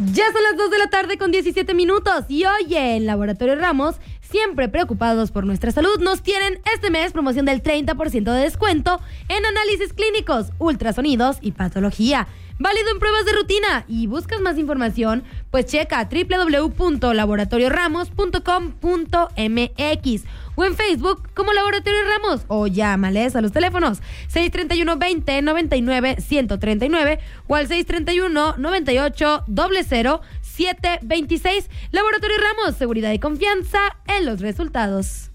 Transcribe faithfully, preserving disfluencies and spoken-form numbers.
Ya son las dos de la tarde con diecisiete minutos y oye, en Laboratorio Ramos, siempre preocupados por nuestra salud, nos tienen este mes promoción del treinta por ciento de descuento en análisis clínicos, ultrasonidos y patología. Válido en pruebas de rutina. Y buscas más información, pues checa doble u doble u doble u punto laboratorio ramos punto com punto m x o en Facebook como Laboratorio Ramos o llámales a los teléfonos seis treinta y uno, veinte, noventa y nueve, ciento treinta y nueve o al seis treinta y uno, noventa y ocho, cero cero, siete veintiséis. Laboratorio Ramos, seguridad y confianza en los resultados.